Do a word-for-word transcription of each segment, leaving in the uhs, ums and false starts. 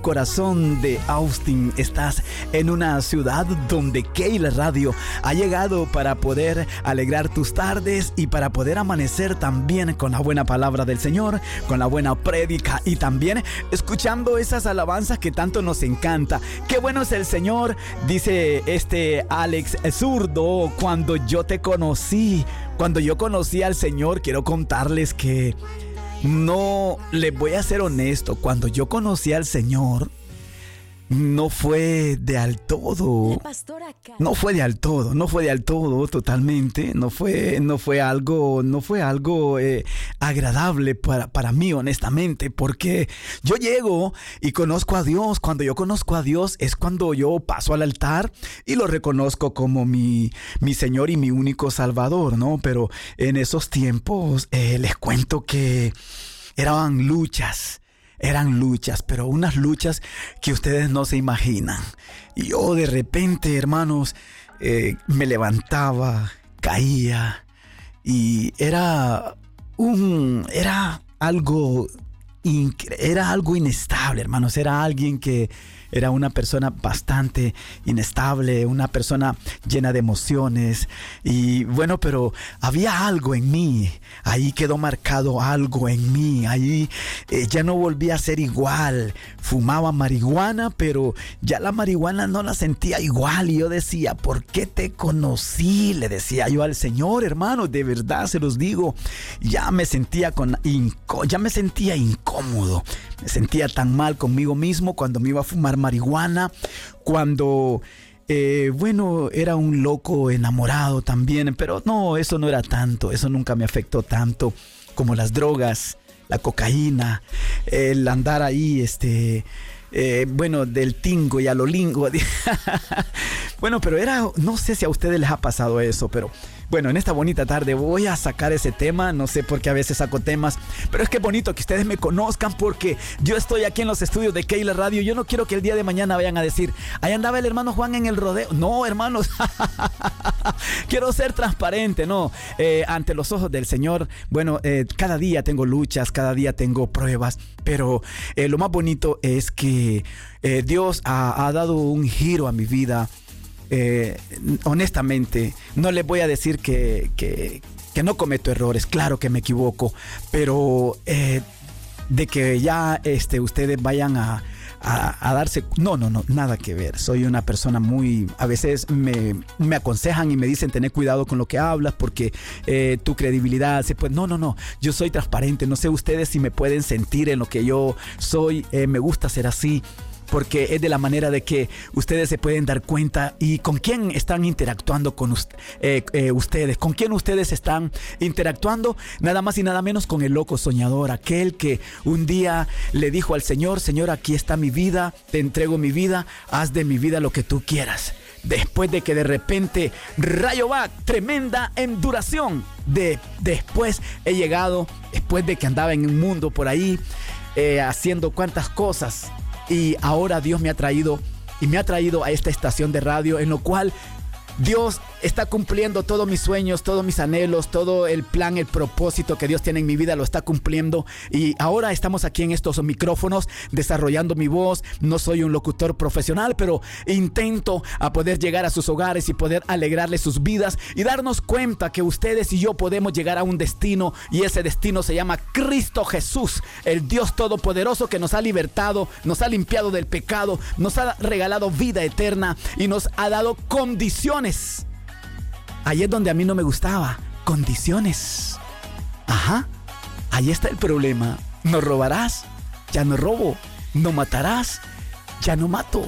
corazón de Austin. Estás en una ciudad donde Keila Radio ha llegado para poder alegrar tus tardes y para poder amanecer también con la buena palabra del Señor, con la buena prédica y también escuchando esas alabanzas que tanto nos encanta. Qué bueno es el Señor, dice este Alex Zurdo. Cuando yo te conocí, cuando yo conocí al Señor, quiero contarles que no, les voy a ser honesto, cuando yo conocí al Señor, no fue de al todo, no fue de al todo, no fue de al todo totalmente, no fue, no fue algo, no fue algo eh, agradable para, para mí honestamente, porque yo llego y conozco a Dios. Cuando yo conozco a Dios es cuando yo paso al altar y lo reconozco como mi, mi Señor y mi único Salvador, ¿no? Pero en esos tiempos eh, les cuento que eran luchas. Eran luchas, pero unas luchas que ustedes no se imaginan. Y yo de repente, hermanos, eh, me levantaba, caía y era un, era algo, incre- era algo inestable, hermanos. Era alguien que era una persona bastante inestable, una persona llena de emociones. Y bueno, pero había algo en mí. Ahí quedó marcado algo en mí. Ahí eh, ya no volví a ser igual. Fumaba marihuana, pero ya la marihuana no la sentía igual. Y yo decía, ¿por qué te conocí? Le decía yo al Señor, hermano, de verdad se los digo. Ya me sentía con inco- ya me sentía incómodo. Me sentía tan mal conmigo mismo cuando me iba a fumar marihuana, cuando eh, bueno, era un loco enamorado también, pero no, eso no era tanto, eso nunca me afectó tanto como las drogas, la cocaína, el andar ahí, este, eh, bueno, del tingo y a lo lingo. Bueno, pero era, no sé si a ustedes les ha pasado eso, pero bueno, en esta bonita tarde voy a sacar ese tema. No sé por qué a veces saco temas, pero es que es bonito que ustedes me conozcan porque yo estoy aquí en los estudios de Keila Radio. Yo no quiero que el día de mañana vayan a decir, ahí andaba el hermano Juan en el rodeo. No, hermanos, quiero ser transparente, ¿no? Eh, ante los ojos del Señor. Bueno, eh, cada día tengo luchas, cada día tengo pruebas, pero eh, lo más bonito es que eh, Dios ha, ha dado un giro a mi vida. Eh, honestamente, no les voy a decir que, que, que no cometo errores, claro que me equivoco, pero eh, de que ya este, ustedes vayan a, a, a darse, no, no, no, nada que ver. Soy una persona muy, a veces me, me aconsejan y me dicen tener cuidado con lo que hablas porque eh, tu credibilidad se puede, no, no, no, yo soy transparente, no sé ustedes si me pueden sentir en lo que yo soy, eh, me gusta ser así. Porque es de la manera de que ustedes se pueden dar cuenta y con quién están interactuando con us- eh, eh, ustedes, con quién ustedes están interactuando, nada más y nada menos con el loco soñador, aquel que un día le dijo al Señor, Señor, aquí está mi vida, te entrego mi vida, haz de mi vida lo que tú quieras. Después de que de repente, rayo va, tremenda enduración, de, después he llegado, después de que andaba en un mundo por ahí, eh, haciendo cuantas cosas. Y ahora Dios me ha traído y me ha traído a esta estación de radio en lo cual Dios está cumpliendo todos mis sueños, todos mis anhelos, todo el plan, el propósito que Dios tiene en mi vida lo está cumpliendo. Y ahora estamos aquí en estos micrófonos desarrollando mi voz. No soy un locutor profesional, pero intento a poder llegar a sus hogares y poder alegrarles sus vidas y darnos cuenta que ustedes y yo podemos llegar a un destino, y ese destino se llama Cristo Jesús, el Dios Todopoderoso que nos ha libertado, nos ha limpiado del pecado, nos ha regalado vida eterna y nos ha dado condiciones. Ahí es donde a mí no me gustaba. Condiciones. Ajá. Ahí está el problema. No robarás. Ya no robo. No matarás. Ya no mato.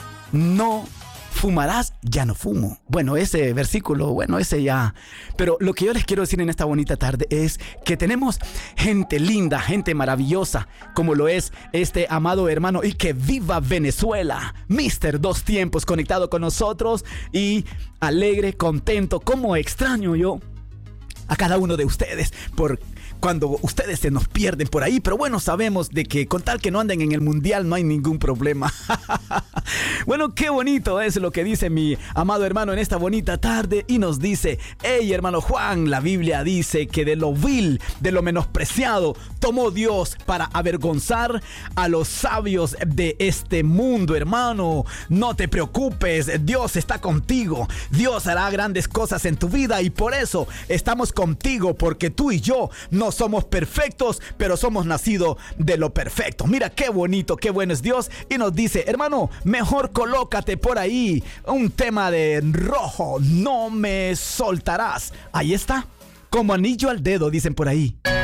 No fumarás. Ya no fumo. Bueno, ese versículo, bueno, ese ya. Pero lo que yo les quiero decir en esta bonita tarde es que tenemos gente linda, gente maravillosa, como lo es este amado hermano, y que viva Venezuela, mister Dos Tiempos, conectado con nosotros y alegre, contento. Como extraño yo a cada uno de ustedes por cuando ustedes se nos pierden por ahí, pero bueno, sabemos de que con tal que no anden en el mundial no hay ningún problema. Bueno, qué bonito es lo que dice mi amado hermano en esta bonita tarde y nos dice: hey, hermano Juan, la Biblia dice que de lo vil, de lo menospreciado, tomó Dios para avergonzar a los sabios de este mundo. Hermano, no te preocupes, Dios está contigo. Dios hará grandes cosas en tu vida y por eso estamos contigo, porque tú y yo no somos perfectos, pero somos nacidos de lo perfecto. Mira qué bonito, qué bueno es Dios. Y nos dice: hermano, mejor colócate por ahí un tema de rojo, no me soltarás. Ahí está, como anillo al dedo, dicen por ahí.